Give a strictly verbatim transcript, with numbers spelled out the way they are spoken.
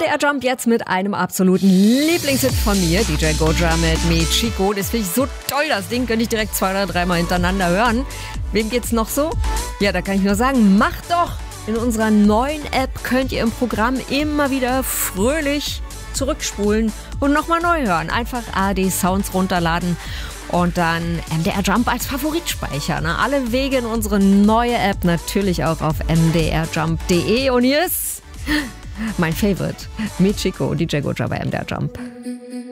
D R Jump jetzt mit einem absoluten Lieblingshit von mir, D J Goja mit Me Chico. Das finde ich so toll, das Ding könnte ich direkt zwei oder dreimal hintereinander hören. Wem geht's noch so? Ja, da kann ich nur sagen, macht doch! In unserer neuen App könnt ihr im Programm immer wieder fröhlich zurückspulen und nochmal neu hören. Einfach A R D Sounds runterladen und dann M D R Jump als Favorit speichern. Alle Wege in unsere neue App natürlich auch auf m d r jump punkt d e. Und hier ist mein Favorite, Me Chico, D J Goja bei M D R Jump.